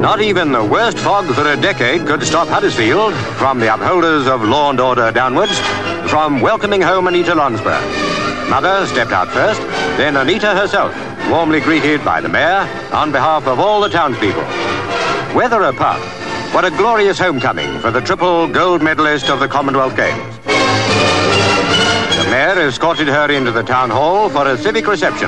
Not even the worst fog for a decade could stop Huddersfield, from the upholders of law and order downwards, from welcoming home Anita Lonsborough. Mother stepped out first, then Anita herself, warmly greeted by the mayor on behalf of all the townspeople. Weather apart, what a glorious homecoming for the triple gold medalist of the Commonwealth Games. The mayor escorted her into the town hall for a civic reception.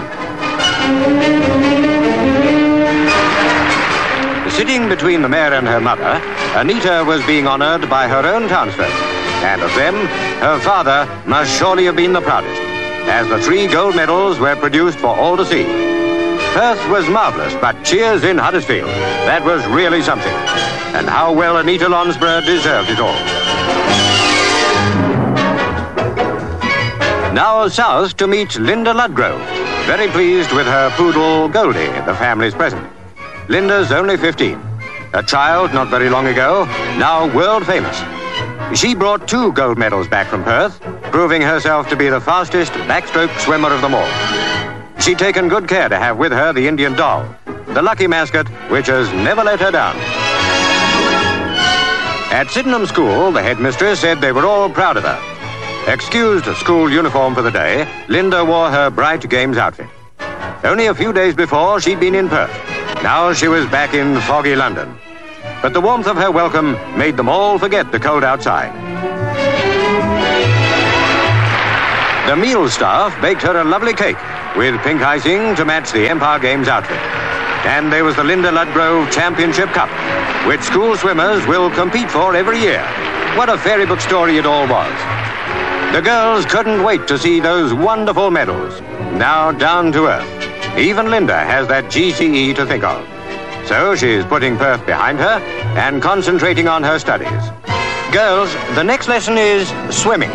Sitting between the mayor and her mother, Anita was being honoured by her own townsfolk. And of them, her father must surely have been the proudest, as the 3 gold medals were produced for all to see. Perth was marvellous, but cheers in Huddersfield. That was really something. And how well Anita Lonsborough deserved it all. Now south to meet Linda Ludgrove, very pleased with her poodle Goldie, the family's present. Linda's only 15, a child not very long ago, now world famous. She brought 2 gold medals back from Perth, proving herself to be the fastest backstroke swimmer of them all. She'd taken good care to have with her the Indian doll, the lucky mascot which has never let her down. At Sydenham School, the headmistress said they were all proud of her. Excused school uniform for the day, Linda wore her bright games outfit. Only a few days before, she'd been in Perth. Now she was back in foggy London. But the warmth of her welcome made them all forget the cold outside. The meal staff baked her a lovely cake with pink icing to match the Empire Games outfit. And there was the Linda Ludgrove Championship Cup, which school swimmers will compete for every year. What a fairy book story it all was. The girls couldn't wait to see those wonderful medals, now down to earth. Even Linda has that GCE to think of. So she's putting Perth behind her and concentrating on her studies. Girls, the next lesson is swimming.